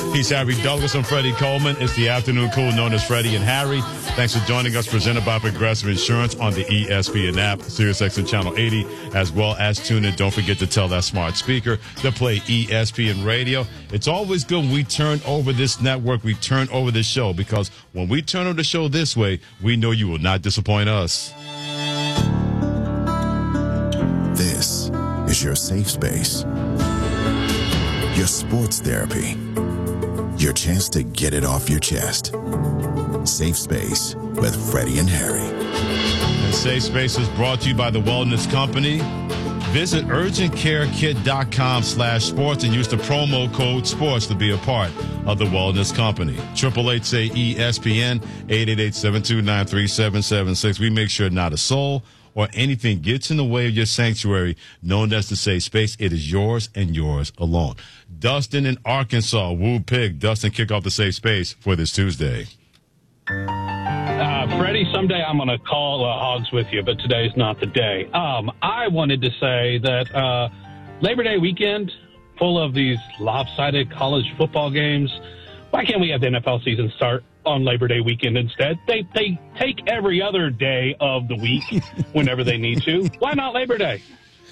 He's Harry Douglas and Freddie Coleman. It's the afternoon cool known as Freddie and Harry. Thanks for joining us, presented by Progressive Insurance on the ESPN app, SiriusXM Channel 80, as well as tune in. Don't forget to tell that smart speaker to play ESPN Radio. It's always good when we turn over this network, we turn over this show, because when we turn over the show this way, we know you will not disappoint us. This is your safe space, your sports therapy, your chance to get it off your chest. Safe Space with Freddie and Harry. And Safe Space is brought to you by the Wellness Company. Visit urgentcarekit.com/sports and use the promo code SPORTS to be a part of the Wellness Company. 888-SAY-ESPN, 888-729-3776. We make sure not a soul or anything gets in the way of your sanctuary, known as the Safe Space. It is yours and yours alone. Dustin in Arkansas, Woo Pig. Dustin, kick off the Safe Space for this Tuesday. Freddie, someday I'm going to call Hogs with you, but today's not the day. I wanted to say that Labor Day weekend, full of these lopsided college football games, why can't we have the NFL season start on Labor Day weekend instead? They take every other day of the week whenever they need to. Why not Labor Day?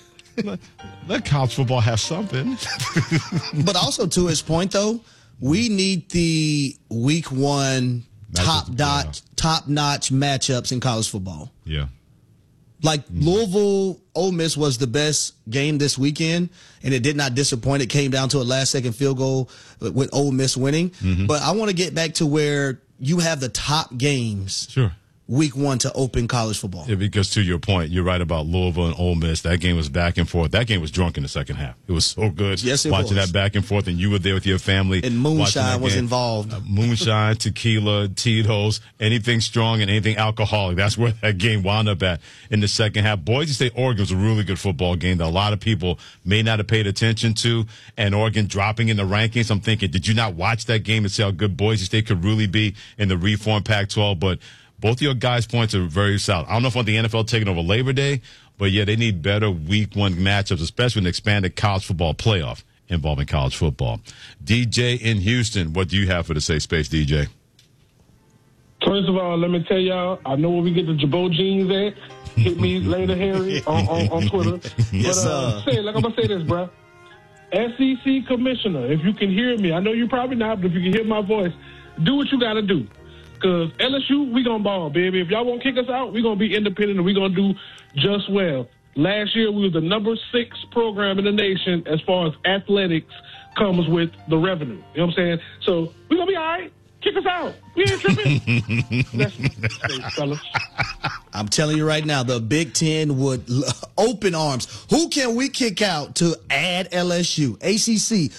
Let college football have something. But also, to his point, though, we need the week one top-notch matchups in college football. Yeah. Like Louisville, Ole Miss was the best game this weekend, and it did not disappoint. It came down to a last-second field goal with Ole Miss winning. Mm-hmm. But I want to get back to where you have the top games. Sure. Week one to open college football. Yeah, because to your point, you're right about Louisville and Ole Miss. That game was back and forth. That game was drunk in the second half. It was so good. Yes, it watching was. that back and forth, and you were there with your family. And moonshine was involved. Moonshine, tequila, Tito's, anything strong and anything alcoholic. That's where that game wound up at in the second half. Boise State, Oregon was a really good football game that a lot of people may not have paid attention to, and Oregon dropping in the rankings. I'm thinking, did you not watch that game and see how good Boise State could really be in the reformed Pac-12? But both of your guys' points are very solid. I don't know if I want the NFL taking over Labor Day, but yeah, they need better week one matchups, especially an expanded college football playoff involving college football. DJ in Houston, what do you have for the Safe Space, DJ? First of all, let me tell y'all, I know where we get the Jabot jeans at. Hit me later, Harry, on Twitter. Yes, I'm going to say this, bro. SEC commissioner, if you can hear me, I know you probably not, but if you can hear my voice, do what you got to do. Because LSU, we going to ball, baby. If y'all won't kick us out, we going to be independent and we going to do just well. Last year, we were the number 6 program in the nation as far as athletics comes with the revenue. You know what I'm saying? So we going to be all right. Kick us out. We ain't tripping. That's fellas. I'm telling you right now, the Big Ten would open arms. Who can we kick out to add LSU? ACC.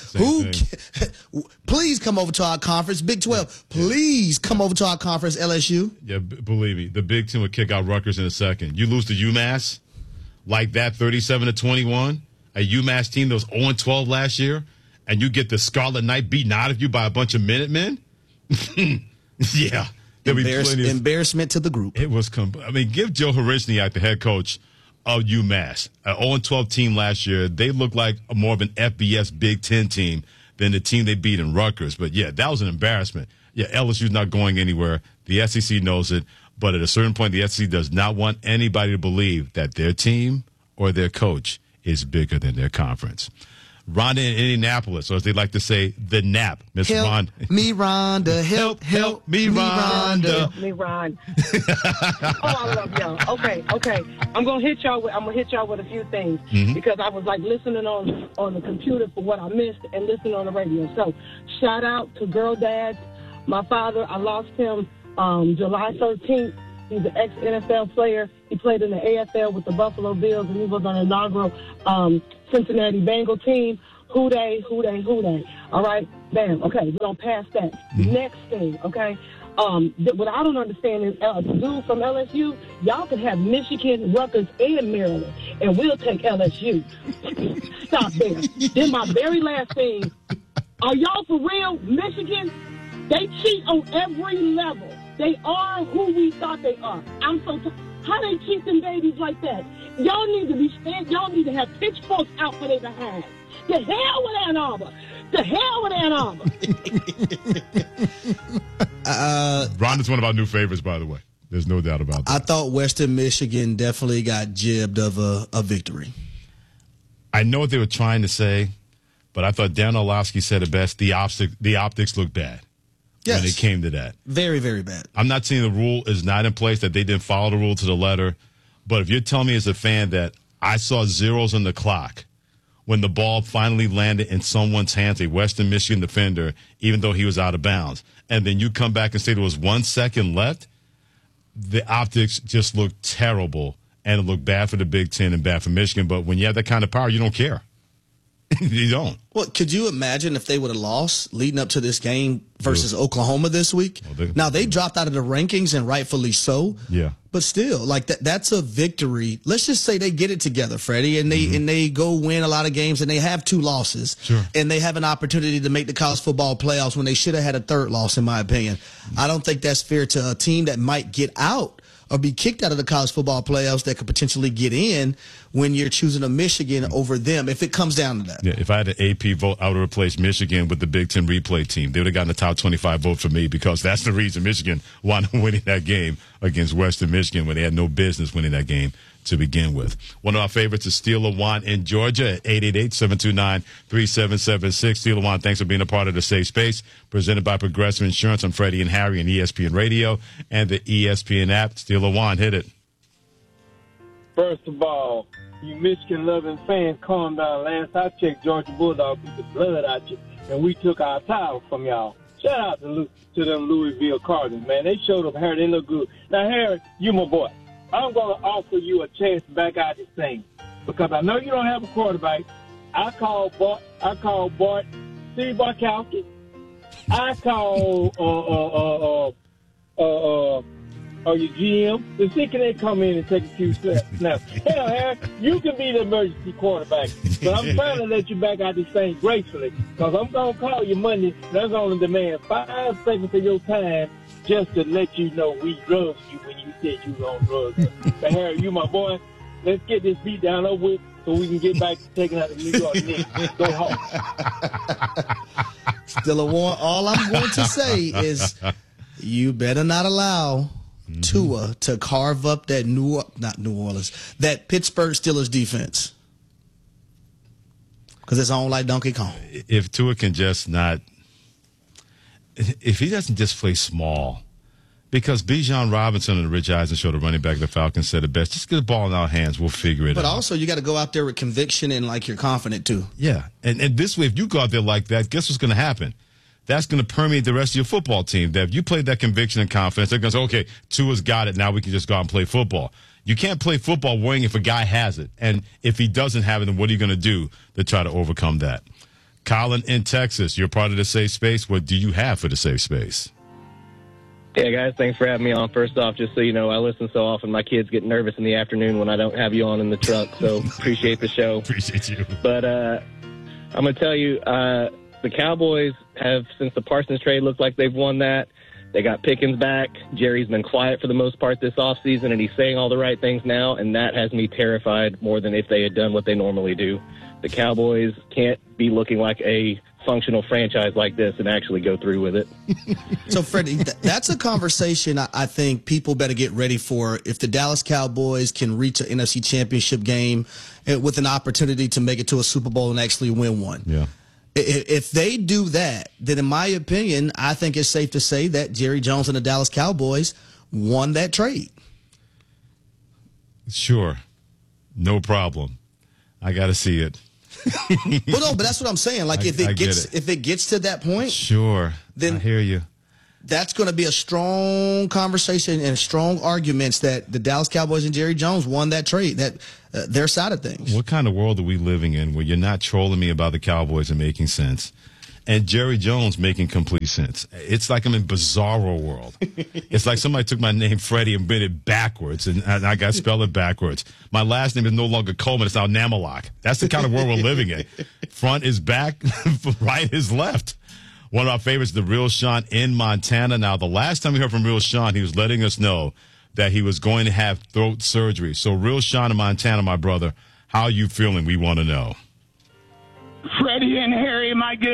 Please come over to our conference. Big 12. Please come over to our conference, LSU. Yeah, believe me, the Big Ten would kick out Rutgers in a second. You lose to UMass like that, 37-21. A UMass team that was 0-12 last year, and you get the Scarlet Knight beaten out of you by a bunch of Minutemen. Yeah. Embarrassment to the group. It was, give Joe Horishniak, the head coach of UMass, an 0-12 team last year. They looked like more of an FBS Big Ten team than the team they beat in Rutgers. But, yeah, that was an embarrassment. Yeah, LSU's not going anywhere. The SEC knows it. But at a certain point, the SEC does not want anybody to believe that their team or their coach is bigger than their conference. Rhonda in Indianapolis, or as they like to say, the NAP. Miss Rhonda. Me, Rhonda. Help me, Rhonda. Me, Ron. I love y'all. Okay. I'm gonna hit y'all with a few things because I was like listening on the computer for what I missed and listening on the radio. So shout out to Girl Dads. My father, I lost him July 13th. He's an ex-NFL player. He played in the AFL with the Buffalo Bills, and he was on the inaugural Cincinnati Bengal team. Who they? All right, bam. Okay, we're going to pass that. Next thing, okay? What I don't understand is the dude from LSU, y'all can have Michigan, Rutgers, and Maryland, and we'll take LSU. Stop there. Then my very last thing, are y'all for real? Michigan, they cheat on every level. They are who we thought they are. I'm so how they keep them babies like that? Y'all need to be stand. Y'all need to have pitchforks out for their behind. The hell with Ann Arbor. The hell with Ann Arbor. Rhonda's one of our new favorites, by the way. There's no doubt about that. I thought Western Michigan definitely got jibbed of a victory. I know what they were trying to say, but I thought Dan Orlovsky said it best. The optics looked bad when it came to that. Very, very bad. I'm not saying the rule is not in place, that they didn't follow the rule to the letter, but if you're telling me as a fan that I saw zeros on the clock when the ball finally landed in someone's hands, a Western Michigan defender, even though he was out of bounds, and then you come back and say there was 1 second left, the optics just looked terrible, and it looked bad for the Big Ten and bad for Michigan. But when you have that kind of power, you don't care. You don't. Well, could you imagine if they would have lost leading up to this game versus Oklahoma this week? Now, they dropped out of the rankings, and rightfully so. Yeah. But still, like that's a victory. Let's just say they get it together, Freddie, and they go win a lot of games, and they have 2 losses. Sure. And they have an opportunity to make the college football playoffs when they should have had a 3rd loss, in my opinion. I don't think that's fair to a team that might get out or be kicked out of the college football playoffs that could potentially get in when you're choosing a Michigan over them, if it comes down to that. Yeah, if I had an AP vote, I would replace Michigan with the Big Ten replay team. They would have gotten the top 25 vote for me, because that's the reason Michigan wound up winning that game against Western Michigan when they had no business winning that game to begin with. One of our favorites is Steel Lawan in Georgia at 888-729-3776. Steel Lawan, thanks for being a part of the Safe Space, presented by Progressive Insurance. I'm Freddie and Harry on ESPN Radio and the ESPN app. Steel Lawan, hit it. First of all, you Michigan-loving fans, calm down. Last I checked, Georgia Bulldogs beat the blood out you, and we took our title from y'all. Shout out to them Louisville Cardinals, man. They showed up, Harry. They look good. Now, Harry, you my boy. I'm going to offer you a chance to back out this thing, because I know you don't have a quarterback. I called Steve Barkowski. I called your GM to see can they come in and take a few snaps. Hell, Harry, you can be the emergency quarterback, but I'm trying to let you back out this thing gracefully, because I'm going to call you Monday, and I'm going to demand 5 seconds of your time just to let you know we drugged you when you said you was on drugs. But Harry, you my boy. Let's get this beat down over with so we can get back to taking out the New York Knicks. Go home. Still a warrant. All I'm going to say is you better not allow Tua to carve up that that Pittsburgh Steelers defense, because it's on like Donkey Kong. If Tua can just not, if he doesn't just play small, because Bijan Robinson and Rich Eisen, the running back of the Falcons, said it best. Just get the ball in our hands. We'll figure it out. But also, you got to go out there with conviction and like you're confident too. Yeah. And this way, if you go out there like that, guess what's going to happen? That's going to permeate the rest of your football team. That if you play that conviction and confidence, they're going to say, okay, Tua's got it. Now we can just go out and play football. You can't play football worrying if a guy has it. And if he doesn't have it, then what are you going to do to try to overcome that? Colin in Texas, you're part of the Safe Space. What do you have for the Safe Space? Yeah, guys, thanks for having me on. First off, just so you know, I listen so often, my kids get nervous in the afternoon when I don't have you on in the truck, so appreciate the show. Appreciate you. But I'm going to tell you, the Cowboys have, since the Parsons trade, looked like they've won that. They got Pickens back. Jerry's been quiet for the most part this offseason, and he's saying all the right things now, and that has me terrified more than if they had done what they normally do. The Cowboys can't be looking like a functional franchise like this and actually go through with it. So, Freddie, that's a conversation I think people better get ready for. If the Dallas Cowboys can reach an NFC Championship game with an opportunity to make it to a Super Bowl and actually win one. Yeah. If they do that, then in my opinion, I think it's safe to say that Jerry Jones and the Dallas Cowboys won that trade. Sure. No problem. I got to see it. Well, no, but that's what I'm saying. Like, if it gets to that point, sure, then I hear you. That's going to be a strong conversation and strong arguments that the Dallas Cowboys and Jerry Jones won that trade, that their side of things. What kind of world are we living in where you're not trolling me about the Cowboys and making sense, and Jerry Jones making complete sense? It's like I'm in bizarro world. It's like somebody took my name Freddie and made it backwards, and I got to spell it backwards. My last name is no longer Coleman. It's now Namalak. That's the kind of world we're living in. Front is back, right is left. One of our favorites, the Real Sean in Montana. Now, the last time we heard from Real Sean, he was letting us know that he was going to have throat surgery. So, Real Sean in Montana, my brother, how are you feeling? We want to know. Freddie and Harry, my good men.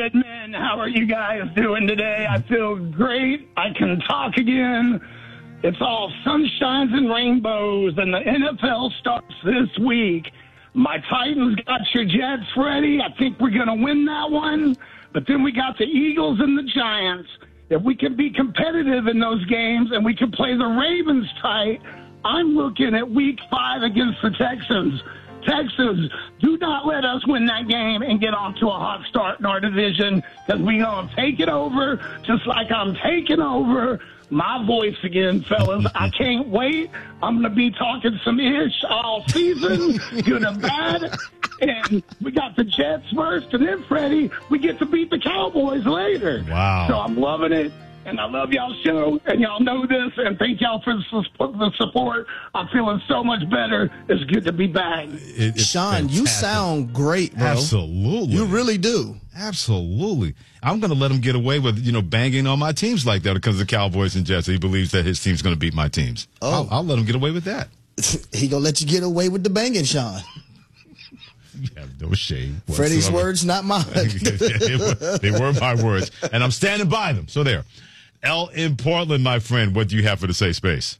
man. How are you guys doing today? I feel great. I can talk again. It's all sunshines and rainbows, and the NFL starts this week. My Titans got your Jets ready. I think we're going to win that one. But then we got the Eagles and the Giants. If we can be competitive in those games and we can play the Ravens tight, I'm looking at week 5 against the Texans. Texans, do not let us win that game and get off to a hot start in our division, because we're going to take it over just like I'm taking over my voice again, fellas. I can't wait. I'm going to be talking some ish all season, good and bad. And we got the Jets first, and then, Freddie, we get to beat the Cowboys later. Wow. So I'm loving it. And I love y'all's show, and y'all know this, and thank y'all for the support. I'm feeling so much better. It's good to be back. Sean, fantastic. you sound great, bro. Absolutely. You really do. Absolutely. I'm going to let him get away with, banging on my teams like that because of the Cowboys and Jets. He believes that his team's going to beat my teams. Oh. I'll let him get away with that. He going to let you get away with the banging, Sean. You have no shame. Freddie's words, not mine. They were my words, and I'm standing by them. So there. L in Portland, my friend, what do you have for the safe space?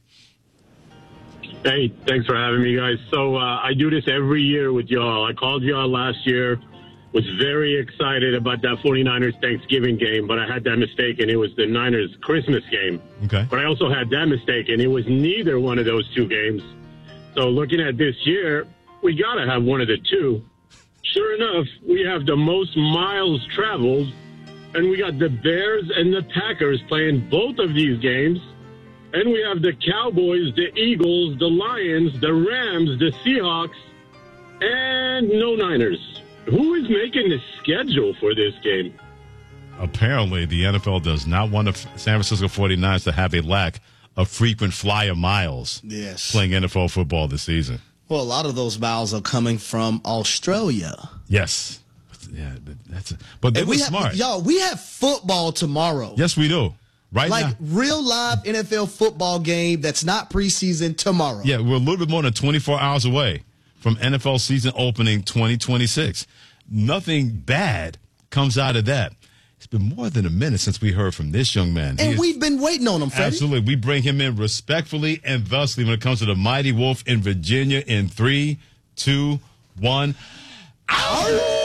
Hey, thanks for having me, guys. So I do this every year with y'all. I called y'all last year, was very excited about that 49ers Thanksgiving game, but I had that mistake, and it was the Niners Christmas game. Okay. But I also had that mistake, and it was neither one of those two games. So looking at this year, we got to have one of the two. Sure enough, we have the most miles traveled, and we got the Bears and the Packers playing both of these games. And we have the Cowboys, the Eagles, the Lions, the Rams, the Seahawks, and no Niners. Who is making the schedule for this game? Apparently, the NFL does not want the San Francisco 49ers to have a lack of frequent flyer miles playing NFL football this season. Well, a lot of those miles are coming from Australia. Yes. Yeah, but they were smart. Y'all, we have football tomorrow. Yes, we do. Right now. Like real live NFL football game that's not preseason tomorrow. Yeah, we're a little bit more than 24 hours away from NFL season opening 2026. Nothing bad comes out of that. It's been more than a minute since we heard from this young man. And we've been waiting on him, Freddie. Absolutely. We bring him in respectfully and thusly when it comes to the Mighty Wolf in Virginia in 3, 2, 1. Ow!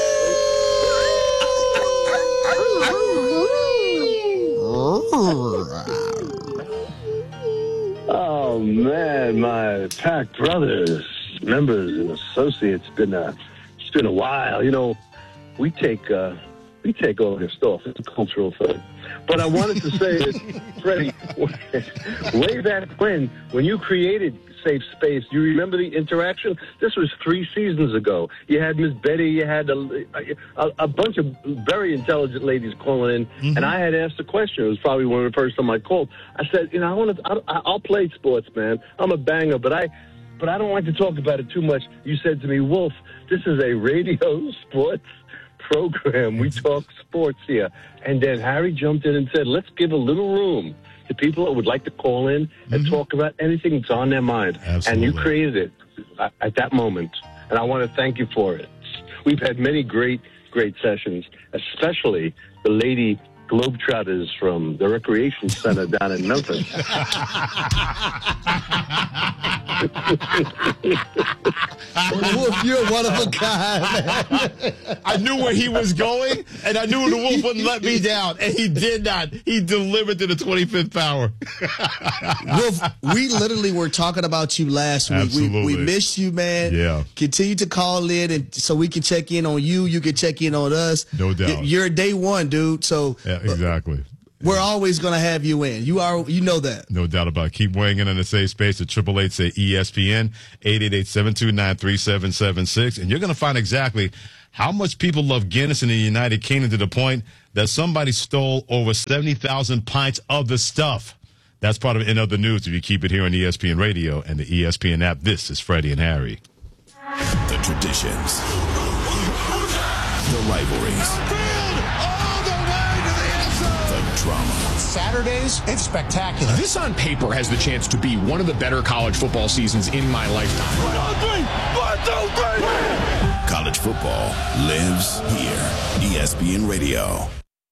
Oh man, my Pack brothers, members, and associates. It's been a while. We take all this stuff. It's a cultural thing. But I wanted to say that, Freddie, way back when you created Safe Space, you remember the interaction? This was 3 seasons ago. You had Miss Betty, you had a bunch of very intelligent ladies calling in, and I had asked a question. It was probably one of the first time I called. I said, I'll play sports, man. I'm a banger, but I don't like to talk about it too much. You said to me, Wolf, this is a radio sports program. We talk sports here. And then Harry jumped in and said, let's give a little room to people that would like to call in and talk about anything that's on their mind. Absolutely. And you created it at that moment. And I want to thank you for it. We've had many great sessions, especially the lady Globetrotters from the Recreation Center down in Memphis. Wolf, you're one of a kind, man. I knew where he was going, and I knew the Wolf wouldn't let me down, and he did not. He delivered to the 25th power. Wolf, we literally were talking about you last week. Absolutely. We missed you, man. Yeah. Continue to call in, and so we can check in on you. You can check in on us. No doubt. You're day one, dude. So yeah, exactly. We're always going to have you in. You know that. No doubt about it. Keep weighing in on the safe space at 888-ESPN, 888-729-3776. And you're going to find exactly how much people love Guinness in the United Kingdom to the point that somebody stole over 70,000 pints of the stuff. That's part of In Other News if you keep it here on ESPN Radio and the ESPN app. This is Freddie and Harry. The traditions. The rivalries. Drama. Saturdays, it's spectacular. This on paper has the chance to be one of the better college football seasons in my lifetime. 1, 2, 3! 1, 2, 3! College football lives here. ESPN Radio.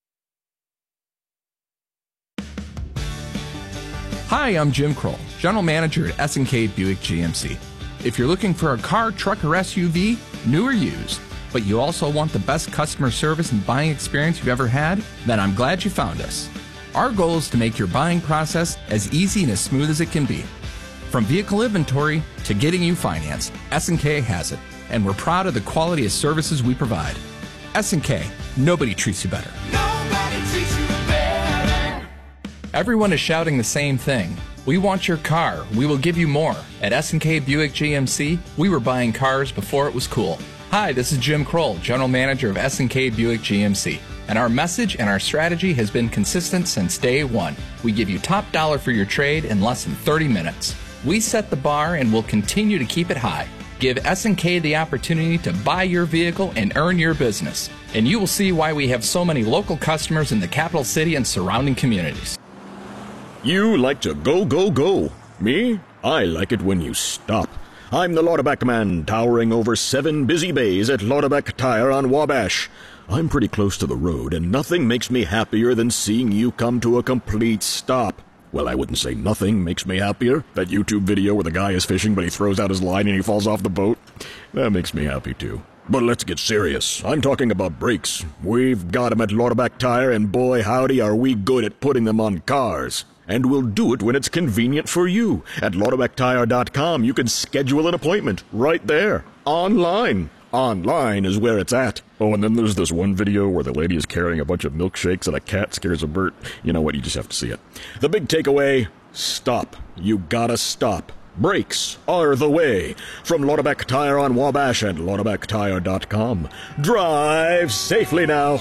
Hi, I'm Jim Kroll, General Manager at S&K Buick GMC. If you're looking for a car, truck, or SUV, new or used, but you also want the best customer service and buying experience you've ever had, then I'm glad you found us. Our goal is to make your buying process as easy and as smooth as it can be. From vehicle inventory to getting you financed, S&K has it, and we're proud of the quality of services we provide. S&K, nobody treats you better. Nobody treats you better. Everyone is shouting the same thing. We want your car. We will give you more. At S&K Buick GMC, we were buying cars before it was cool. Hi, this is Jim Kroll, General Manager of S&K Buick GMC. And our message and our strategy has been consistent since day one. We give you top dollar for your trade in less than 30 minutes. We set the bar and will continue to keep it high. Give S&K the opportunity to buy your vehicle and earn your business. And you will see why we have so many local customers in the capital city and surrounding communities. You like to go, go, go. Me? I like it when you stop. I'm the Lauterbach man, towering over 7 busy bays at Lauterbach Tire on Wabash. I'm pretty close to the road, and nothing makes me happier than seeing you come to a complete stop. Well, I wouldn't say nothing makes me happier. That YouTube video where the guy is fishing, but he throws out his line and he falls off the boat. That makes me happy, too. But let's get serious. I'm talking about brakes. We've got them at Lauterbach Tire, and boy, howdy, are we good at putting them on cars. And we'll do it when it's convenient for you. At LauterbachTire.com, you can schedule an appointment right there, online. Online is where it's at. Oh, and then there's this one video where the lady is carrying a bunch of milkshakes and a cat scares a bird. You know what? You just have to see it. The big takeaway, stop. You gotta stop. Brakes are the way. From Lauterbach Tire on Wabash and LauterbachTire.com. Drive safely now.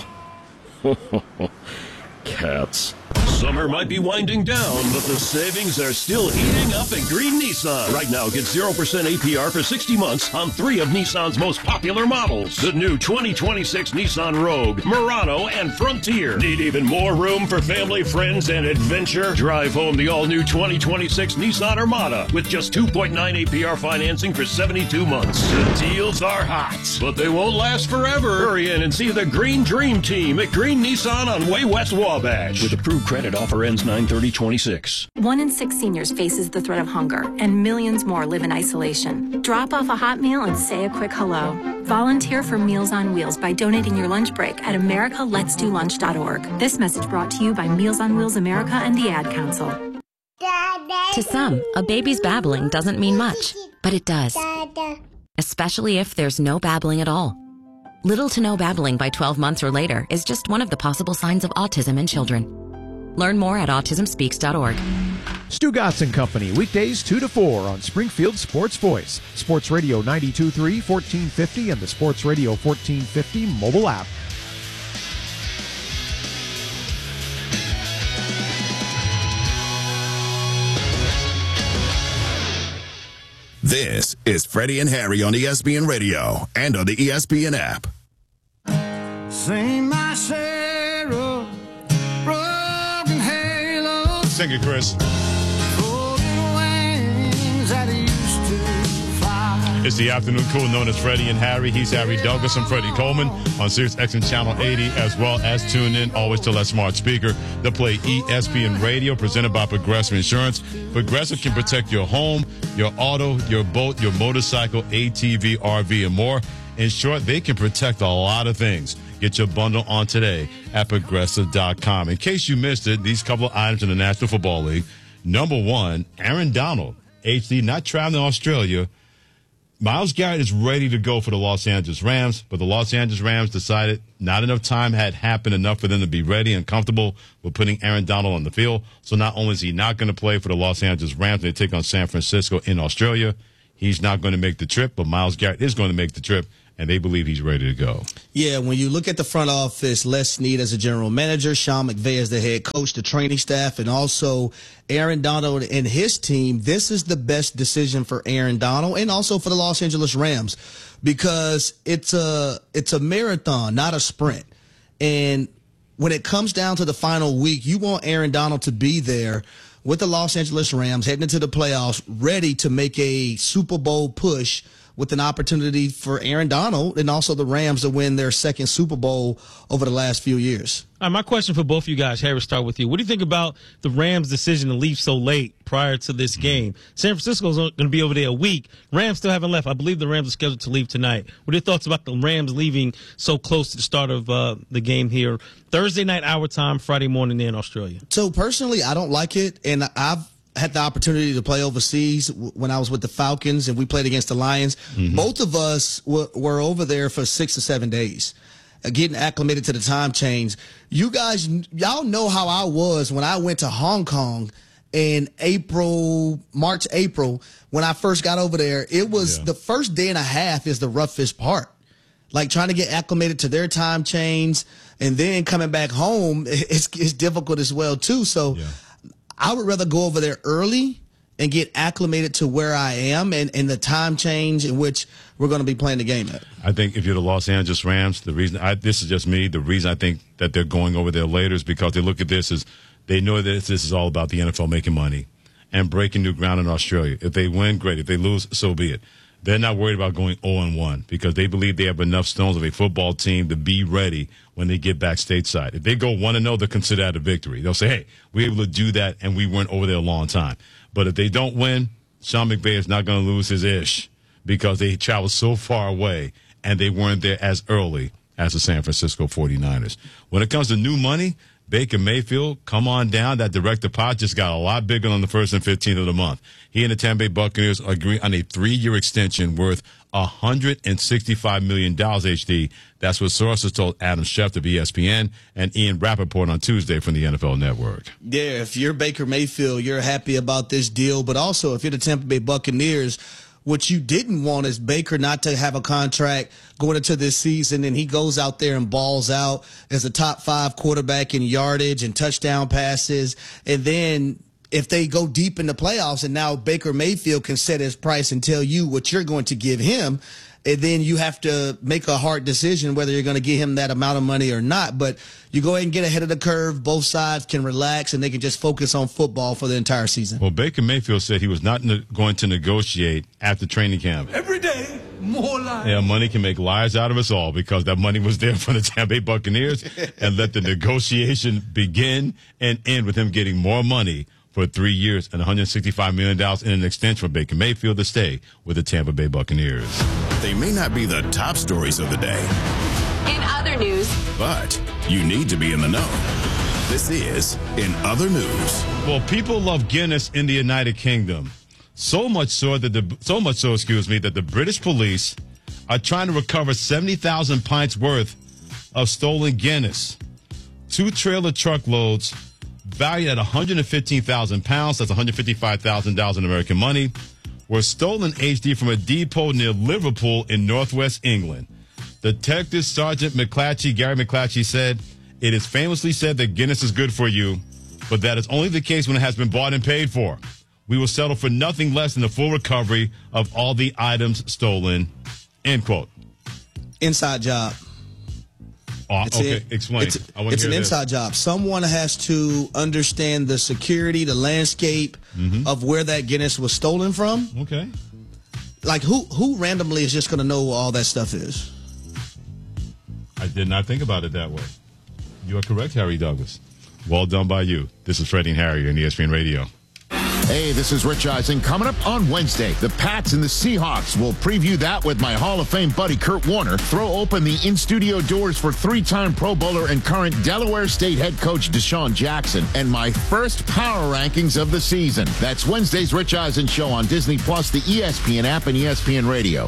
Cats. Summer might be winding down, but the savings are still heating up at Green Nissan. Right now, get 0% APR for 60 months on 3 of Nissan's most popular models. The new 2026 Nissan Rogue, Murano, and Frontier. Need even more room for family, friends, and adventure? Drive home the all-new 2026 Nissan Armada with just 2.9 APR financing for 72 months. The deals are hot, but they won't last forever. Hurry in and see the Green Dream Team at Green Nissan on Way West Wabash. With approved credit, offer ends 9/30/26. 1 in 6 seniors faces the threat of hunger, and millions more live in isolation. Drop off a hot meal and say a quick hello. Volunteer for Meals on Wheels by donating your lunch break at americaletsdolunch.org. This message brought to you by Meals on Wheels America and the Ad Council. To some, a baby's babbling doesn't mean much, but it does. Especially if there's no babbling at all. Little to no babbling by 12 months or later is just one of the possible signs of autism in children. Learn more at autismspeaks.org. Stu Gatz and Company, weekdays 2 to 4 on Springfield Sports Voice, Sports Radio 92.3, 1450, and the Sports Radio 1450 mobile app. This is Freddie and Harry on ESPN Radio and on the ESPN app. Sing my Sarah, broken halo. Sing it, Chris. It's the afternoon cool known as Freddie and Harry. He's Harry Douglas and Freddie Coleman on Sirius XM Channel 80, as well as tune in always to that smart speaker to play ESPN Radio, presented by Progressive Insurance. Progressive can protect your home, your auto, your boat, your motorcycle, ATV, RV, and more. In short, they can protect a lot of things. Get your bundle on today at Progressive.com. In case you missed it, these couple of items in the National Football League. Number one, Aaron Donald, HD, not traveling to Australia. Myles Garrett is ready to go for the Los Angeles Rams, but the Los Angeles Rams decided not enough time had happened enough for them to be ready and comfortable with putting Aaron Donald on the field. So not only is he not going to play for the Los Angeles Rams, they take on San Francisco in Australia. He's not going to make the trip, but Myles Garrett is going to make the trip, and they believe he's ready to go. Yeah, when you look at the front office, Les Snead as a general manager, Sean McVay as the head coach, the training staff, and also Aaron Donald and his team, this is the best decision for Aaron Donald and also for the Los Angeles Rams, because it's a marathon, not a sprint. And when it comes down to the final week, you want Aaron Donald to be there with the Los Angeles Rams heading into the playoffs, ready to make a Super Bowl push with an opportunity for Aaron Donald and also the Rams to win their second Super Bowl over the last few years. All right, my question for both of you guys, Harry, start with you. What do you think about the Rams' decision to leave so late prior to this game? San Francisco's going to be over there a week. Rams still haven't left. I believe the Rams are scheduled to leave tonight. What are your thoughts about the Rams leaving so close to the start of the game here? Thursday night, our time, Friday morning there in Australia. So personally, I don't like it, and I've had the opportunity to play overseas when I was with the Falcons and we played against the Lions. Both of us were over there for 6 to 7 days, getting acclimated to the time change. Y'all know how I was when I went to Hong Kong in March, April, when I first got over there. It was the first day and a half is the roughest part. Like trying to get acclimated to their time change and then coming back home, it's difficult as well too. So I would rather go over there early and get acclimated to where I am and the time change in which we're going to be playing the game at. I think if you're the Los Angeles Rams, the reason this is just me, the reason I think that they're going over there later is because they look at this as they know that this is all about the NFL making money and breaking new ground in Australia. If they win, great. If they lose, so be it. They're not worried about going 0-1 because they believe they have enough stones of a football team to be ready when they get back stateside. If they go 1-0, they'll consider that a victory. They'll say, hey, we were able to do that, and we went over there a long time. But if they don't win, Sean McVay is not going to lose his ish because they traveled so far away, and they weren't there as early as the San Francisco 49ers. When it comes to new money, Baker Mayfield, come on down. That direct deposit just got a lot bigger on the 1st and 15th of the month. He and the Tampa Bay Buccaneers agree on a 3-year extension worth $165 million, HD. That's what sources told Adam Schefter of ESPN and Ian Rappaport on Tuesday from the NFL Network. Yeah, if you're Baker Mayfield, you're happy about this deal. But also, if you're the Tampa Bay Buccaneers, what you didn't want is Baker not to have a contract going into this season, and he goes out there and balls out as a top 5 quarterback in yardage and touchdown passes. And then if they go deep in the playoffs and now Baker Mayfield can set his price and tell you what you're going to give him, and then you have to make a hard decision whether you're going to give him that amount of money or not. But you go ahead and get ahead of the curve. Both sides can relax, and they can just focus on football for the entire season. Well, Baker Mayfield said he was not going to negotiate after training camp. Every day, more lies. Yeah, money can make liars out of us all because that money was there for the Tampa Bay Buccaneers and let the negotiation begin and end with him getting more money for 3 years and $165 million in an extension for Baker Mayfield to stay with the Tampa Bay Buccaneers. They may not be the top stories of the day. In other news, but you need to be in the know. This is In Other News. Well, people love Guinness in the United Kingdom. So much so that the British police are trying to recover 70,000 pints worth of stolen Guinness. 2 trailer truckloads valued at 115,000 pounds, that's $155,000 in American money, were stolen, HD, from a depot near Liverpool in northwest England. Detective Sergeant Gary McClatchy said, it is famously said that Guinness is good for you, but that is only the case when it has been bought and paid for. We will settle for nothing less than the full recovery of all the items stolen, end quote. Inside job. Okay, explain. It's an inside job. Someone has to understand the security, the landscape of where that Guinness was stolen from. Okay. Like, who randomly is just going to know where all that stuff is? I did not think about it that way. You are correct, Harry Douglas. Well done by you. This is Freddie and Harry on ESPN Radio. Hey, this is Rich Eisen. Coming up on Wednesday, the Pats and the Seahawks. We'll preview that with my Hall of Fame buddy Kurt Warner. Throw open the in-studio doors for 3-time Pro Bowler and current Delaware State head coach Deshaun Jackson. And my first power rankings of the season. That's Wednesday's Rich Eisen Show on Disney+, the ESPN app, and ESPN Radio.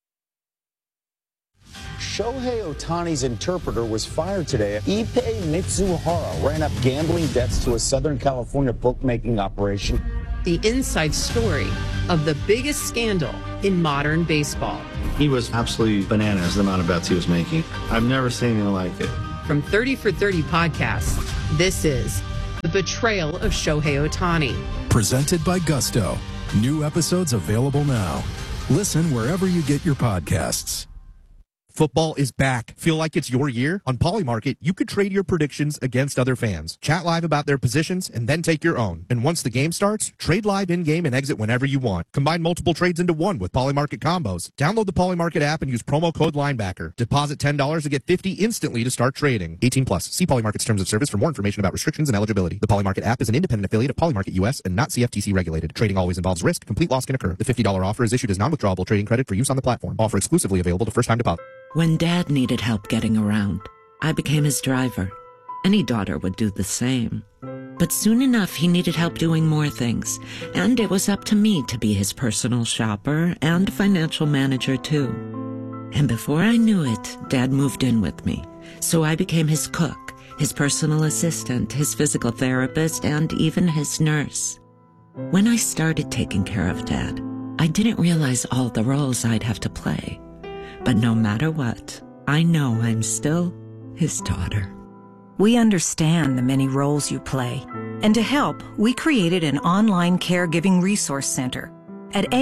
Shohei Ohtani's interpreter was fired today. Ippei Mitsuhara ran up gambling debts to a Southern California bookmaking operation. The inside story of the biggest scandal in modern baseball. He was absolutely bananas, the amount of bets he was making. I've never seen anything like it. From 30 for 30 podcasts, this is The Betrayal of Shohei Ohtani. Presented by Gusto. New episodes available now. Listen wherever you get your podcasts. Football is back. Feel like it's your year? On Polymarket, you could trade your predictions against other fans. Chat live about their positions and then take your own. And once the game starts, trade live in-game and exit whenever you want. Combine multiple trades into one with Polymarket combos. Download the Polymarket app and use promo code Linebacker. Deposit $10 to get $50 instantly to start trading. 18 plus. See Polymarket's terms of service for more information about restrictions and eligibility. The Polymarket app is an independent affiliate of Polymarket US and not CFTC regulated. Trading always involves risk. Complete loss can occur. The $50 offer is issued as non-withdrawable trading credit for use on the platform. Offer exclusively available to first-time depositors. When Dad needed help getting around, I became his driver. Any daughter would do the same. But soon enough, he needed help doing more things, and it was up to me to be his personal shopper and financial manager, too. And before I knew it, Dad moved in with me. So I became his cook, his personal assistant, his physical therapist, and even his nurse. When I started taking care of Dad, I didn't realize all the roles I'd have to play. But no matter what, I know I'm still his daughter. We understand the many roles you play. And to help, we created an online caregiving resource center. At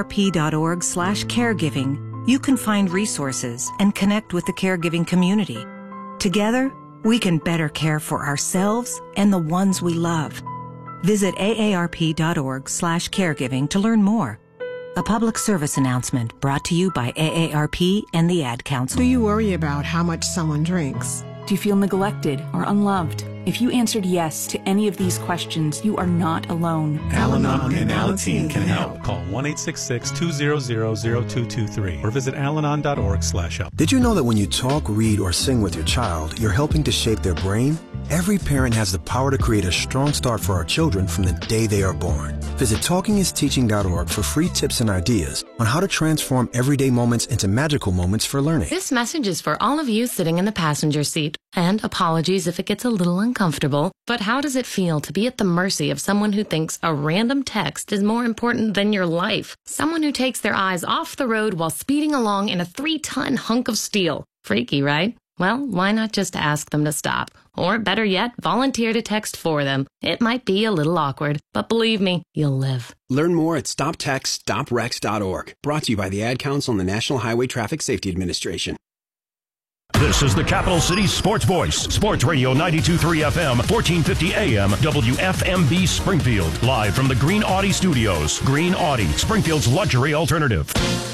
aarp.org/caregiving, you can find resources and connect with the caregiving community. Together, we can better care for ourselves and the ones we love. Visit aarp.org/caregiving to learn more. A public service announcement brought to you by AARP and the Ad Council. Do you worry about how much someone drinks? Do you feel neglected or unloved? If you answered yes to any of these questions, you are not alone. Al-Anon and Alateen can help. Call 1-866-200-0223 or visit alanon.org/help. Did you know that when you talk, read, or sing with your child, you're helping to shape their brain? Every parent has the power to create a strong start for our children from the day they are born. Visit TalkingIsTeaching.org for free tips and ideas on how to transform everyday moments into magical moments for learning. This message is for all of you sitting in the passenger seat. And apologies if it gets a little uncomfortable, but how does it feel to be at the mercy of someone who thinks a random text is more important than your life? Someone who takes their eyes off the road while speeding along in a 3-ton hunk of steel. Freaky, right? Well, why not just ask them to stop? Or better yet, volunteer to text for them. It might be a little awkward, but believe me, you'll live. Learn more at StopTextStopWrecks.org. Brought to you by the Ad Council and the National Highway Traffic Safety Administration. This is the Capital City Sports Voice. Sports Radio 92.3 FM, 1450 AM, WFMB Springfield. Live from the Green Audi Studios. Green Audi, Springfield's luxury alternative.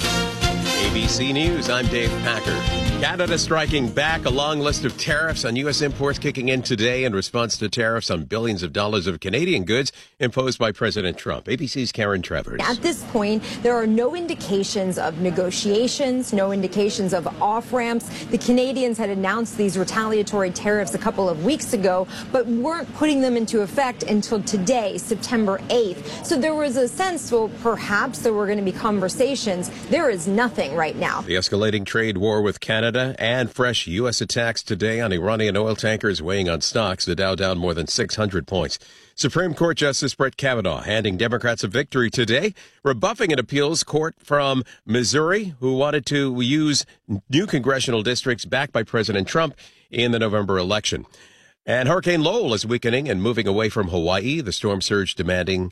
ABC News, I'm Dave Packer. Canada striking back. A long list of tariffs on U.S. imports kicking in today in response to tariffs on billions of dollars of Canadian goods imposed by President Trump. ABC's Karen Travers. At this point, there are no indications of negotiations, no indications of off-ramps. The Canadians had announced these retaliatory tariffs a couple of weeks ago, but weren't putting them into effect until today, September 8th. So there was a sense, well, perhaps there were going to be conversations. There is nothing right now. The escalating trade war with Canada and fresh U.S. attacks today on Iranian oil tankers weighing on stocks. The Dow down more than 600 points. Supreme Court Justice Brett Kavanaugh handing Democrats a victory today, rebuffing an appeals court from Missouri who wanted to use new congressional districts backed by President Trump in the November election. And Hurricane Lowell is weakening and moving away from Hawaii. The storm surge damaging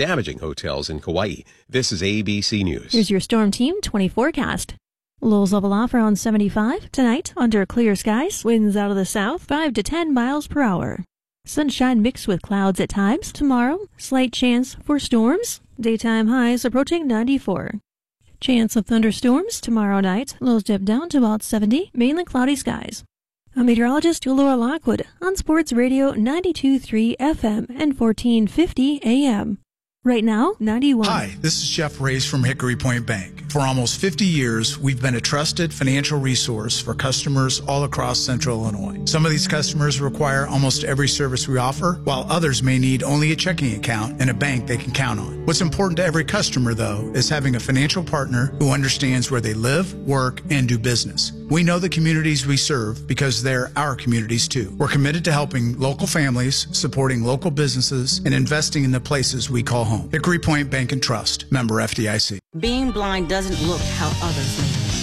hotels in Kauai. This is ABC News. Here's your Storm Team 20 forecast. Lows level off around 75. Tonight, under clear skies, winds out of the south, 5 to 10 miles per hour. Sunshine mixed with clouds at times. Tomorrow, slight chance for storms. Daytime highs approaching 94. Chance of thunderstorms tomorrow night. Lows dip down to about 70. Mainly cloudy skies. I'm meteorologist Laura Lockwood on Sports Radio 92.3 FM and 1450 AM. Right now, 91. Hi, this is Jeff Reyes from Hickory Point Bank. For almost 50 years, we've been a trusted financial resource for customers all across Central Illinois. Some of these customers require almost every service we offer, while others may need only a checking account and a bank they can count on. What's important to every customer, though, is having a financial partner who understands where they live, work, and do business. We know the communities we serve because they're our communities, too. We're committed to helping local families, supporting local businesses, and investing in the places we call home. Hickory Point Bank and Trust, member FDIC. Being blind doesn't look how others live.